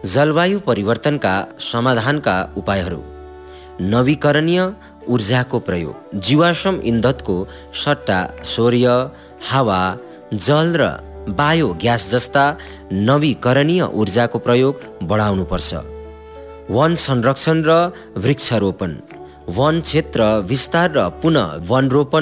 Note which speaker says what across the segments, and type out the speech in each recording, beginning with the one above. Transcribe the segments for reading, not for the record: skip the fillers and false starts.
Speaker 1: जलवायु परिवर्तनका समाधानका उपायहरू। नवीकरणीय ऊर्जाको प्रयोग। जीवाश्म इन्धनको सट्टा सौर्य, हावा, जल र बायोग्यास जस्ता नवीकरणीय ऊर्जाको प्रयोग बढाउनुपर्छ। वन संरक्षण र वृक्षारोपण। वन क्षेत्र विस्तार र पुनः वनरोपण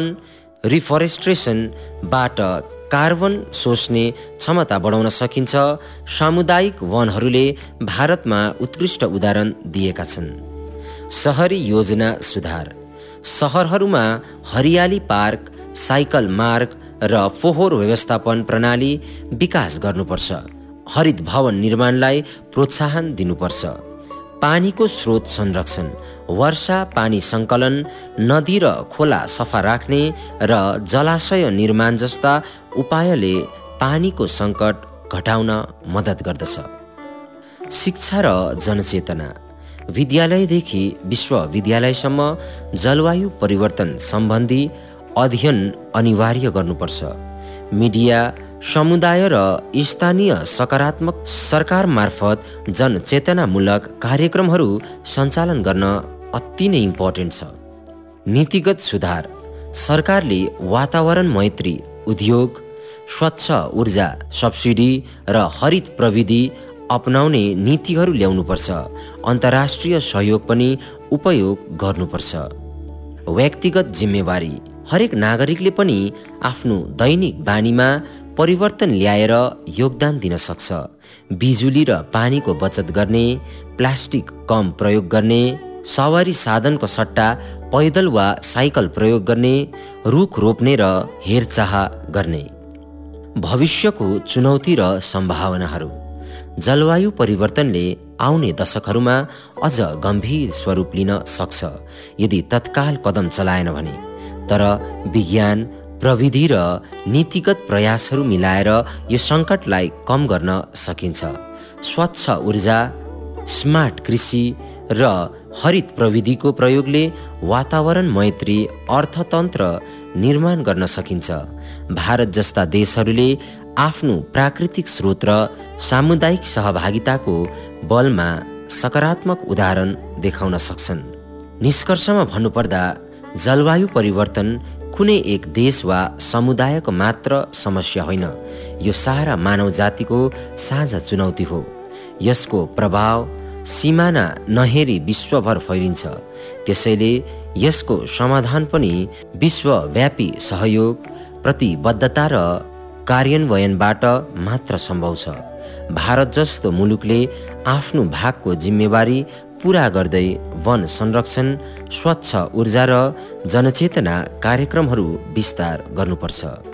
Speaker 1: रिफरेस्ट्रेसनबाट कार्बन सोच्ने क्षमता बढाउन सकिन्छ। सामुदायिक वनहरूले भारतमा उत्कृष्ट उदाहरण दिएका छन्। सहरी योजना सुधार। सहरहरूमा हरियाली पार्क, साइकल मार्ग र फोहोर व्यवस्थापन प्रणाली विकास गर्नुपर्छ। हरित भवन निर्माणलाई प्रोत्साहन दिनुपर्छ। पानीको स्रोत संरक्षण। वर्षा पानी सङ्कलन, नदी र खोला सफा राख्ने र जलाशय निर्माण जस्ता उपायले पानीको सङ्कट घटाउन मद्दत गर्दछ। शिक्षा र जनचेतना। विद्यालयदेखि विश्वविद्यालयसम्म जलवायु परिवर्तन सम्बन्धी अध्ययन अनिवार्य गर्नुपर्छ। मिडिया, समुदाय र स्थानीय सकारात्मक सरकार मार्फत जनचेतनामूलक कार्यक्रमहरू सञ्चालन गर्न अति नै इम्पोर्टेन्ट छ। नीतिगत सुधार। सरकारले वातावरण मैत्री उद्योग, स्वच्छ ऊर्जा सब्सिडी र हरित प्रविधि अपनाउने नीतिहरू ल्याउनुपर्छ। अन्तर्राष्ट्रिय सहयोग पनि उपयोग गर्नुपर्छ। व्यक्तिगत जिम्मेवारी। हरेक नागरिकले पनि आफ्नो दैनिक बानीमा परिवर्तन ल्याएर योगदान दिन सक्छ। बिजुली र पानीको बचत गर्ने, प्लास्टिक कम प्रयोग गर्ने, सवारी साधनको सट्टा पैदल वा साइकल प्रयोग गर्ने, रुख रोप्ने र हेरचाह गर्ने। भविष्यको चुनौती र सम्भावनाहरू। जलवायु परिवर्तनले आउने दशकहरूमा अझ गम्भीर स्वरूप लिन सक्छ यदि तत्काल कदम चलाएन भने। तर विज्ञान, प्रविधि र नीतिगत प्रयासहरू मिलाएर यो सङ्कटलाई कम गर्न सकिन्छ। स्वच्छ ऊर्जा, स्मार्ट कृषि र हरित प्रविधिको प्रयोगले वातावरण मैत्री अर्थतन्त्र निर्माण गर्न सकिन्छ। भारत जस्ता देशहरूले आफ्नो प्राकृतिक स्रोत र सामुदायिक सहभागिताको बलमा सकारात्मक उदाहरण देखाउन सक्छन्। निष्कर्षमा भन्नुपर्दा जलवायु परिवर्तन कुनै एक देश वा समुदायको मात्र समस्या होइन, यो सारा मानव जातिको साझा चुनौती हो। यसको प्रभाव सिमाना नहेरी विश्वभर फैलिन्छ। त्यसैले यसको समाधान पनि विश्वव्यापी सहयोग, प्रतिबद्धता र कार्यान्वयनबाट मात्र सम्भव छ। भारत जस्तो मुलुकले आफ्नो भागको जिम्मेवारी पूरा गर्दै वन संरक्षण, स्वच्छ ऊर्जा र जनचेतना कार्यक्रमहरू विस्तार गर्नुपर्छ।